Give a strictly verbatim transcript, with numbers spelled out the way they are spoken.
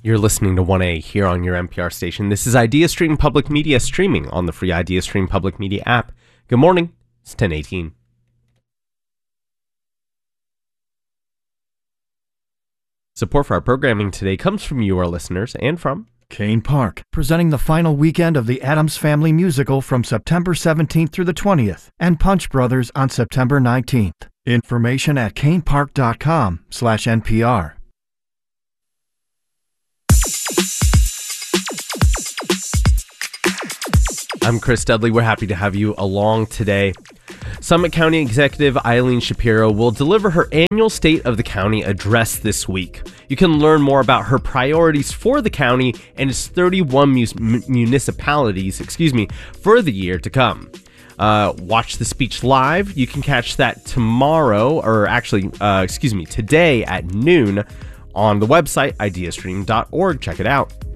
You're listening to one A here on your N P R station. This is IdeaStream Public Media streaming on the free IdeaStream Public Media app. Good morning. It's ten eighteen. Support for our programming today comes from you, our listeners, and from Kane Park, presenting the final weekend of the Addams Family musical from September seventeenth through the twentieth, and Punch Brothers on September nineteenth. Information at kanepark.com slash NPR. I'm Chris Dudley. We're happy to have you along today. Summit County Executive Eileen Shapiro will deliver her annual State of the County address this week. You can learn more about her priorities for the county and its thirty-one mus- municipalities, excuse me, for the year to come. Uh, watch the speech live. You can catch that tomorrow, or actually, uh, excuse me, today at noon on the website ideastream dot org. Check it out.